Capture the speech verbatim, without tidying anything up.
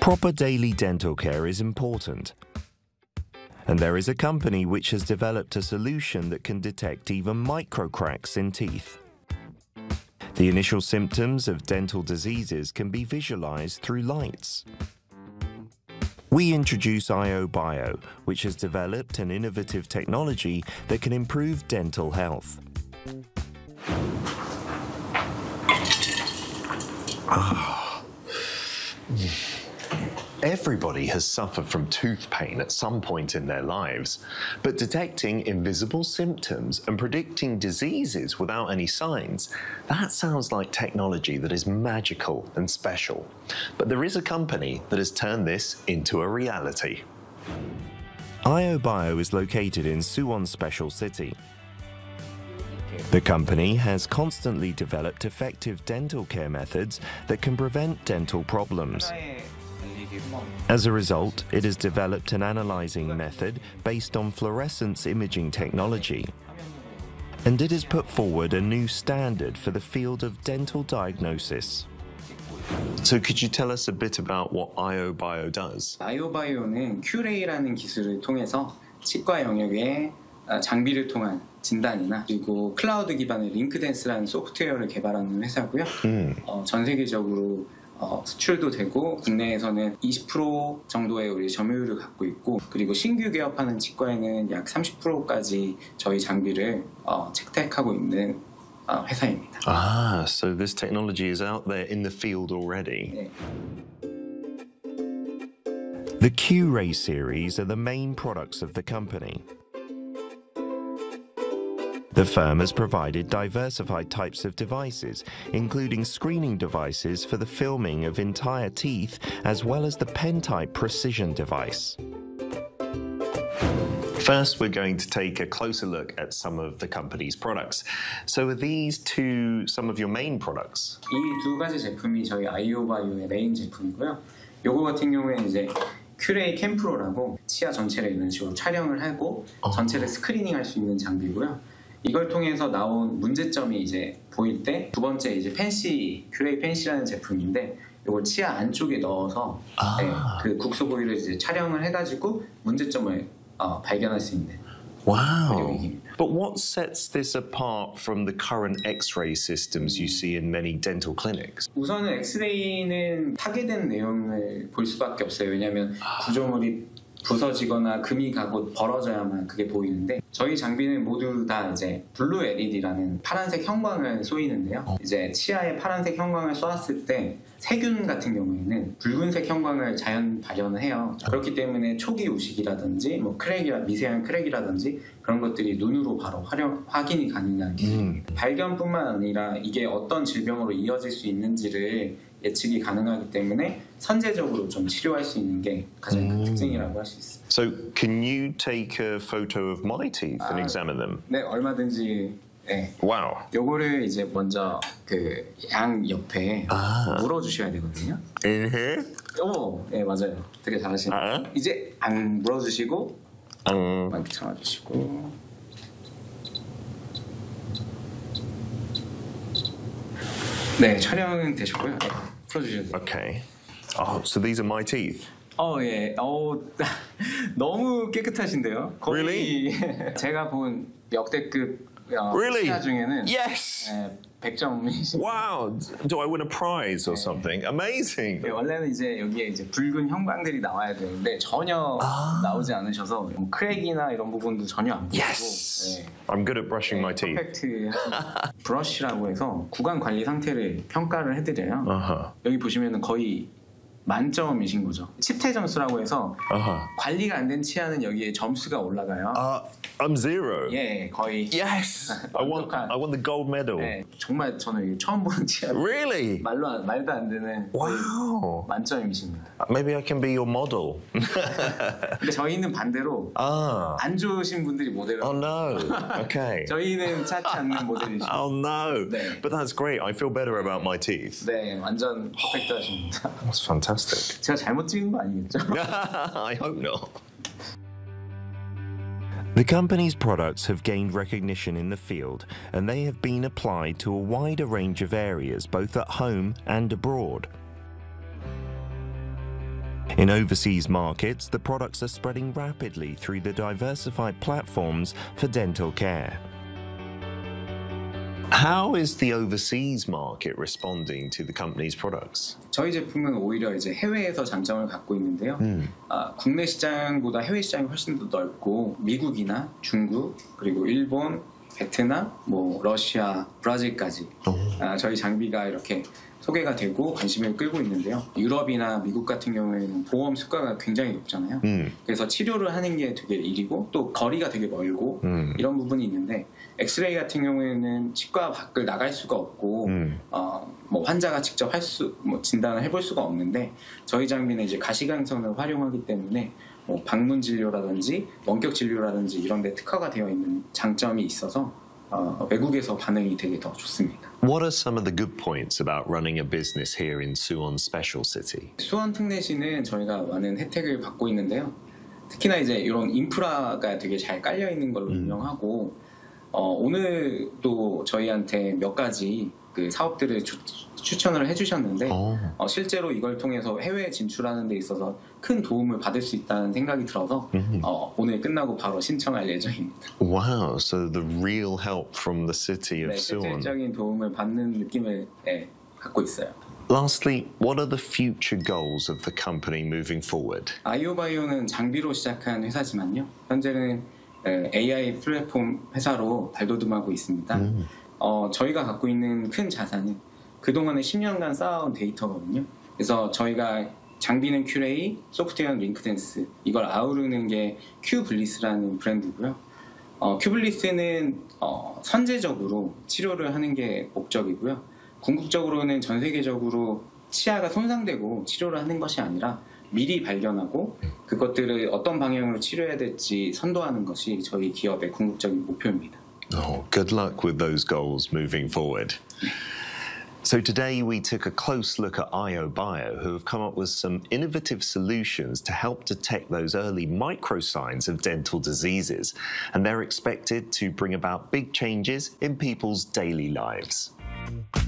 Proper daily dental care is important. And there is a company which has developed a solution that can detect even micro cracks in teeth. The initial symptoms of dental diseases can be visualized through lights. We introduce iOBio, which has developed an innovative technology that can improve dental health. Ah. Everybody has suffered from tooth pain at some point in their lives, but detecting invisible symptoms and predicting diseases without any signs, that sounds like technology that is magical and special. But there is a company that has turned this into a reality. iOBio is located in Suwon Special City. The company has constantly developed effective dental care methods that can prevent dental problems. As a result, it has developed an analyzing method based on fluorescence imaging technology. And it has put forward a new standard for the field of dental diagnosis. So could you tell us a bit about what iOBio does? iOBio는 큐레이라는 기술을 통해서 치과 영역의 장비를 통한 진단이나 그리고 클라우드 기반의 링크댄스라는 소프트웨어를 개발하는 회사고요. 음. 어, 전 세계적으로 어, 수출도 되고 국내에서는 이십 퍼센트 정도의 우리 점유율을 갖고 있고 그리고 신규 개업하는 치과에는 약 삼십 퍼센트까지 저희 장비를 어, 채택하고 있는 어, 회사입니다. Ah, so this technology is out there in the field already. 네. The Q-Ray series are the main products of the company. The firm has provided diversified types of devices, including screening devices for the filming of entire teeth, as well as the pen-type precision device. First, we're going to take a closer look at some of the company's products. So are these two some of your main products? 이 두 가지 제품이 저희 iOBio의 메인 제품이고요. 요거 같은 경우에는 이제 큐레이 캠프로라고 치아 전체를 이런 식으로 촬영을 하고 어. 전체를 스크리닝할 수 있는 장비고요. 이걸 통해서 나온 문제점이 이제 보일 때 두 번째 이제 펜시 큐레이 펜시라는 제품인데 이걸 치아 안쪽에 넣어서 아. 네, 그 국소 부위를 이제 촬영을 해가지고 문제점을 어, 발견할 수 있는. Wow. But what sets this apart from the current X-ray systems you see in many dental clinics? 우선은 엑스레이는 파괴된 내용을 볼 수밖에 없어요. 왜냐하면 구조물이 부서지거나 금이 가고 벌어져야만 그게 보이는데 저희 장비는 모두 다 이제 블루 엘이디라는 파란색 형광을 쏘이는데요. 어. 이제 치아에 파란색 형광을 쏘았을 때 세균 같은 경우에는 붉은색 형광을 자연 발현을 해요. 어. 그렇기 때문에 초기 우식이라든지 뭐 크랙이라 미세한 크랙이라든지 그런 것들이 눈으로 바로 활용, 확인이 가능한 기술. 음. 발견뿐만 아니라 이게 어떤 질병으로 이어질 수 있는지를 예측이 가능하기 때문에 선제적으로 좀 치료할 수 있는 게 가장 큰 특징이라고 할 수 있습니다. So can you take a photo of my teeth and examine them? 네, 얼마든지. 네. Wow. 요거를 이제 먼저 그 양 옆에 아. 물어주셔야 되거든요. Uh-huh. 오, 네 맞아요. 되게 잘하시네요. Uh-huh. 이제 안 물어주시고, 안 uh-huh. 참아주시고. 네, 촬영은 되셨고요. 네, 풀어주셔도 돼요. Okay. Oh, so these are my teeth. 어, 예. 어, 너무 깨끗하신데요. 거의 Really? 제가 본 역대급 어, Really? 치아 중에는 Yes. 예, 백 점이십니다. Wow. Do I win a prize or something? Amazing. 네, 원래는 이제 여기에 이제 붉은 형광들이 나와야 되는데 전혀 아. 나오지 않으셔서 뭐 크랙이나 이런 부분도 전혀 안 보이고. Yes. 네. I'm good at brushing 네, my teeth. 퍼펙트 브러쉬라고 해서 구강 관리 상태를 평가를 해드려요. Uh-huh. 여기 보시면은 거의 만점이신 거죠. 칩태 점수라고 해서 uh-huh. 관리가 안 된 치아는 여기에 점수가 올라가요. Uh, I'm zero. 예, 거의. Yes. I want. I want the gold medal. 네, 정말 저는 이게 처음 보는 치아. Really? 말로 안, 말도 안 되는. Wow. 만점이십니다. Maybe I can be your model. 근데 저희는 반대로 아. 안 좋으신 분들이 모델을. Oh no. Okay. 저희는 찾지 않는 모델이시죠. Oh no. 네. But that's great. I feel better about my teeth. 네, 완전 퍼펙트하십니다. That's fantastic. 제가 잘못 찍은 거 아니겠죠? I hope not. The company's products have gained recognition in the field, and they have been applied to a wider range of areas, both at home and abroad. In overseas markets, the products are spreading rapidly through the diversified platforms for dental care. How is the overseas market responding to the company's products? 저희 제품은 오히려 이제 해외에서 장점을 갖고 있는데요. 음. 아, 국내 시장보다 해외 시장이 훨씬 더 넓고 미국이나 중국 그리고 일본, 베트남, 뭐 러시아, 브라질까지 아, 저희 장비가 이렇게 소개가 되고 관심을 끌고 있는데요. 유럽이나 미국 같은 경우에는 보험 수가가 굉장히 높잖아요. 음. 그래서 치료를 하는 게 되게 일이고 또 거리가 되게 멀고 음. 이런 부분이 있는데 엑스레이 같은 경우에는 치과 밖을 나갈 수가 없고 음. 어, 뭐 환자가 직접 할 수, 뭐 진단을 해볼 수가 없는데 저희 장비는 이제 가시광선을 활용하기 때문에 뭐 방문 진료라든지 원격 진료라든지 이런 데 특화가 되어 있는 장점이 있어서 어, 외국에서 반응이 되게 더 좋습니다. What are some of the good points about running a business here in Suwon Special City? 수원 특례시는 저희가 많은 혜택을 받고 있는데요. 특히나 이제 이런 인프라가 되게 잘 깔려 있는 걸로 음. 유명하고 어, 오늘도 저희한테 몇 가지 그 사업들을 주, 추천을 해주셨는데 어. 어, 실제로 이걸 통해서 해외에 진출하는 데 있어서 큰 도움을 받을 수 있다는 생각이 들어서 음. 어, 오늘 끝나고 바로 신청할 예정입니다. Wow, so the real help from the city of 네, Suwon. 실질적인 도움을 받는 느낌을 네, 갖고 있어요. Lastly, what are the future goals of the company moving forward? 아이오바이오는 장비로 시작한 회사지만요. 현재는 에이아이 플랫폼 회사로 발돋움하고 있습니다. 음. 어, 저희가 갖고 있는 큰 자산은 그동안에 십 년간 쌓아온 데이터거든요. 그래서 저희가 장비는 큐레이, 소프트웨어는 링크댄스 이걸 아우르는 게 큐블리스라는 브랜드고요. 어, 큐블리스는 어, 선제적으로 치료를 하는 게 목적이고요. 궁극적으로는 전 세계적으로 치아가 손상되고 치료를 하는 것이 아니라 미리 발견하고 그것들을 어떤 방향으로 치료해야 될지 선도하는 것이 저희 기업의 궁극적인 목표입니다. Oh, good luck with those goals moving forward. So today we took a close look at iObio, who have come up with some innovative solutions to help detect those early micro signs of dental diseases, and they're expected to bring about big changes in people's daily lives.